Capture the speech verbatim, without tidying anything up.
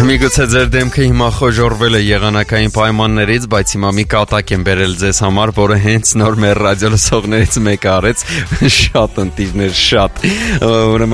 Միգուցե ձեր դեմքը հիմա խոժորվել է եղանակային պայմաններից, բայց հիմա մի կատակ եմ բերել ձեզ համար, որը հենց նոր մեր ռադիո լսողներից մեկը արեց, շատ ընտիրներ, շատ, ուրեմն